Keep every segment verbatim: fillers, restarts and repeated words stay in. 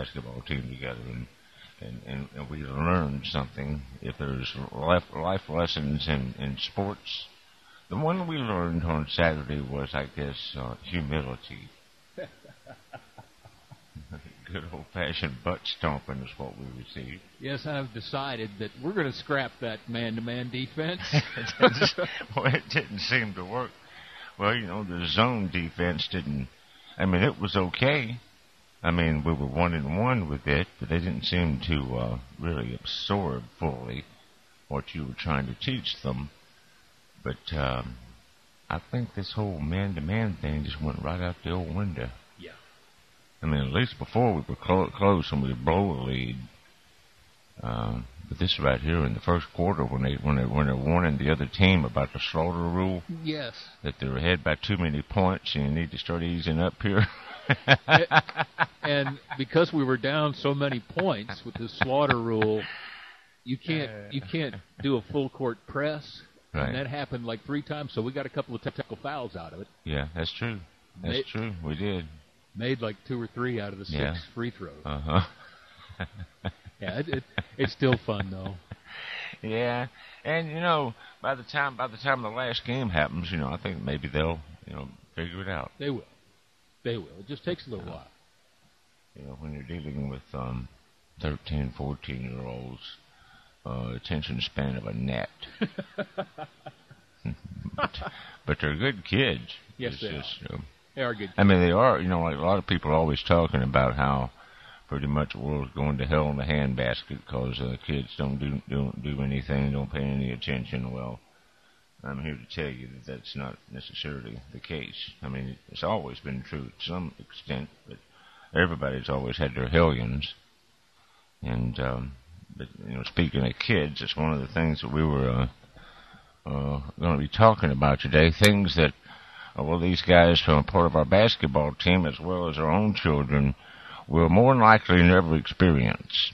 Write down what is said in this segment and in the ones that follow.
basketball team together, and and, and, and we learned something. If there's life, life lessons in, in sports, the one we learned on Saturday was, I guess, uh, humility. Good old-fashioned butt stomping is what we received. Yes, I've decided that we're going to scrap that man-to-man defense. Well, it didn't seem to work. Well, you know, the zone defense didn't. I mean, it was okay. I mean, we were one and one with it, but they didn't seem to uh, really absorb fully what you were trying to teach them. But um, I think this whole man-to-man thing just went right out the old window. Yeah. I mean, at least before we were clo- close and we would blow a lead. Uh, but this right here in the first quarter, when they when they when they're warning the other team about the slaughter rule, yes, that they're ahead by too many points and you need to start easing up here. And because we were down so many points with the slaughter rule, you can't you can't do a full court press. Right. And that happened like three times, so we got a couple of technical fouls out of it. Yeah, that's true. That's made, true. We did. Made like two or three out of the six yeah. free throws. Uh-huh. Yeah, it, it, it's still fun, though. Yeah, and, you know, by the time by the time the last game happens, you know, I think maybe they'll, you know, figure it out. They will. They will. It just takes a little uh, while. You know, when you're dealing with um, thirteen, fourteen-year-olds, uh, attention span of a gnat. but, but they're good kids. Yes, it's they just, are. You know, they are good kids. I mean, they are, you know, like a lot of people are always talking about how pretty much the world's going to hell in the handbasket because uh, kids don't do don't do anything, don't pay any attention. Well, I'm here to tell you that that's not necessarily the case. I mean, it's always been true to some extent, but everybody's always had their hellions. And um, but you know, speaking of kids, it's one of the things that we were uh, uh, going to be talking about today. Things that uh, well, these guys from a part of our basketball team, as well as our own children, will more than likely never experience.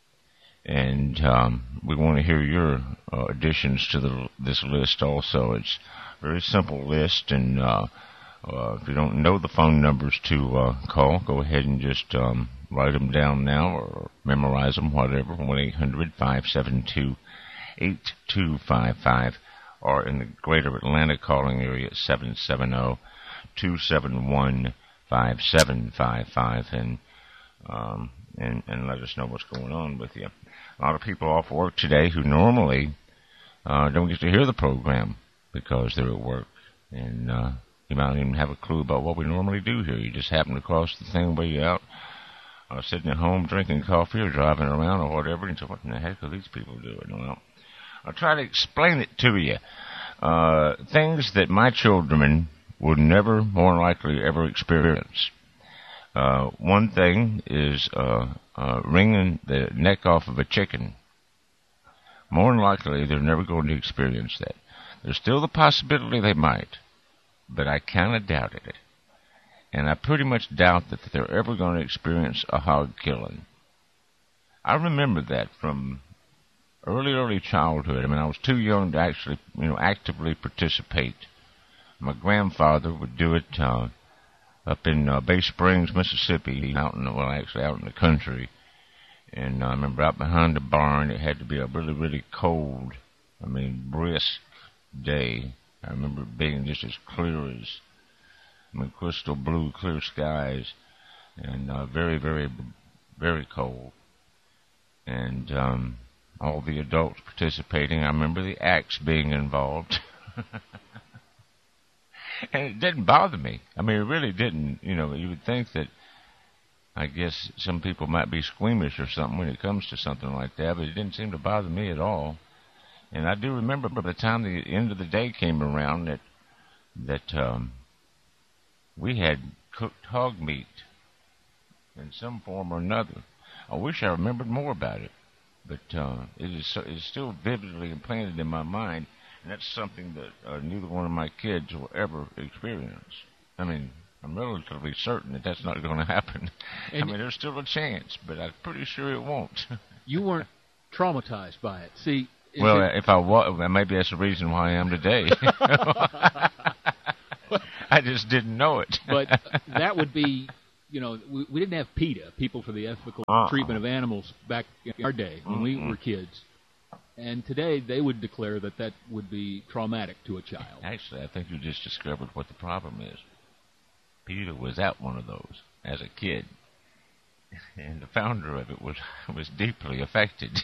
And um, we want to hear your uh, additions to the, this list also. It's a very simple list, and uh, uh, if you don't know the phone numbers to uh, call, go ahead and just um, write them down now or memorize them, whatever, one eight hundred, five seven two, eight two five five, or in the greater Atlanta calling area at seven seven zero, two seven one, five seven five five, and Um, and, and let us know what's going on with you. A lot of people off work today who normally uh, don't get to hear the program because they're at work. And uh, you might not even have a clue about what we normally do here. You just happen to cross the thing while you're out uh, sitting at home drinking coffee or driving around or whatever. And so what in the heck are these people doing? Well, I'll try to explain it to you. Uh, things that my children would never, more likely, ever experience. Uh, one thing is uh, uh, wringing the neck off of a chicken. More than likely, they're never going to experience that. There's still the possibility they might, but I kind of doubted it. And I pretty much doubt that they're ever going to experience a hog killing. I remember that from early, early childhood. I mean, I was too young to actually, you know, actively participate. My grandfather would do it uh, up in uh, Bay Springs, Mississippi, out in the, well, actually out in the country. And uh, I remember out behind the barn, it had to be a really, really cold, I mean, brisk day. I remember it being just as clear as, I mean, crystal blue, clear skies, and uh, very, very, very cold. And um, all the adults participating, I remember the axe being involved. And it didn't bother me. I mean, it really didn't. You know, you would think that, I guess, some people might be squeamish or something when it comes to something like that, but it didn't seem to bother me at all. And I do remember by the time the end of the day came around that that um, we had cooked hog meat in some form or another. I wish I remembered more about it, but uh, it is so, it's still vividly implanted in my mind. And that's something that uh, neither one of my kids will ever experience. I mean, I'm relatively certain that that's not going to happen. And I mean, there's still a chance, but I'm pretty sure it won't. You weren't traumatized by it. See, well, it, if I was, maybe that's the reason why I am today. I just didn't know it. But that would be you know, we, we didn't have PETA, People for the Ethical uh-uh. Treatment of Animals, back in our day when mm-hmm. we were kids. And today they would declare that that would be traumatic to a child. Actually, I think you just discovered what the problem is. PETA was at one of those as a kid, and the founder of it was was deeply affected.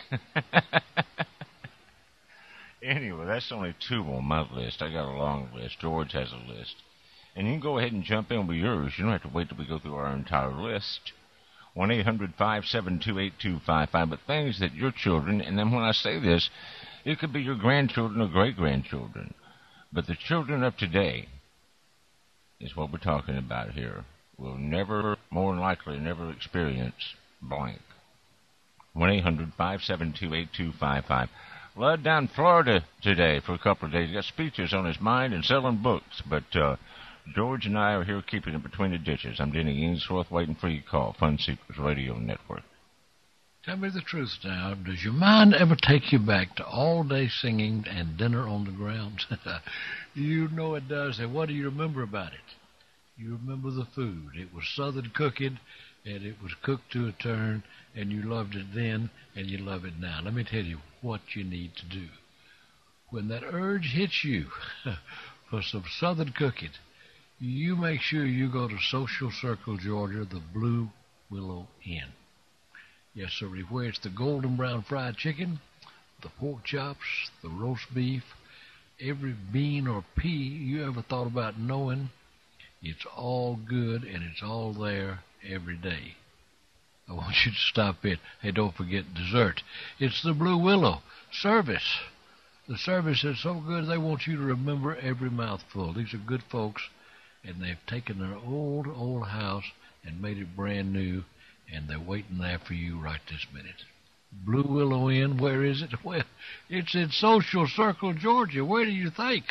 Anyway, that's only two on my list. I got a long list. George has a list. And you can go ahead and jump in with yours. You don't have to wait till we go through our entire list. one eight hundred five seven two eight two five five. But things that your children, and then when I say this, it could be your grandchildren or great-grandchildren. But the children of today is what we're talking about here. Will never, more than likely, never experience blank. one eight hundred five seven two eight two five five. Lud down in Florida today for a couple of days. He got speeches on his mind and selling books. But uh, George and I are here keeping it between the ditches. I'm Denny Ainsworth, waiting for your call. Fun Seekers Radio Network. Tell me the truth now. Does your mind ever take you back to all-day singing and dinner on the ground? You know it does. And what do you remember about it? You remember the food. It was Southern cooking, and it was cooked to a turn, and you loved it then, and you love it now. Let me tell you what you need to do. When that urge hits you for some Southern cooking, you make sure you go to Social Circle, Georgia, the Blue Willow Inn. Yes, sir, where it's the golden brown fried chicken, the pork chops, the roast beef, every bean or pea you ever thought about knowing, it's all good and it's all there every day. I want you to stop in. Hey, don't forget dessert. It's the Blue Willow service. The service is so good they want you to remember every mouthful. These are good folks, and they've taken their old, old house and made it brand new, and they're waiting there for you right this minute. Blue Willow Inn, where is it? Well, it's in Social Circle, Georgia. Where do you think?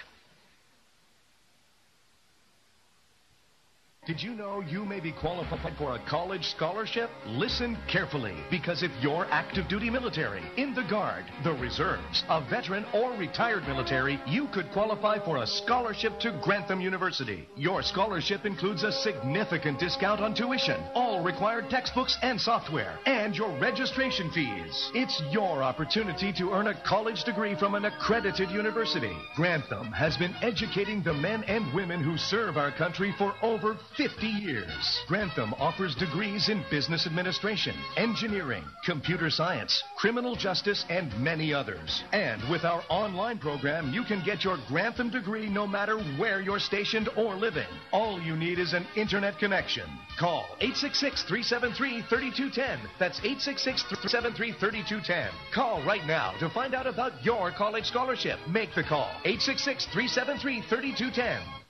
Did you know you may be qualified for a college scholarship? Listen carefully, because if you're active duty military, in the Guard, the Reserves, a veteran or retired military, you could qualify for a scholarship to Grantham University. Your scholarship includes a significant discount on tuition, all required textbooks and software, and your registration fees. It's your opportunity to earn a college degree from an accredited university. Grantham has been educating the men and women who serve our country for over fifty years. Grantham offers degrees in business administration, engineering, computer science, criminal justice, and many others. And with our online program, you can get your Grantham degree no matter where you're stationed or living. All you need is an internet connection. Call eight six six, three seven three, three two one zero. That's eight six six, three seven three, three two one zero. Call right now to find out about your college scholarship. Make the call. eight six six, three seven three, three two one zero.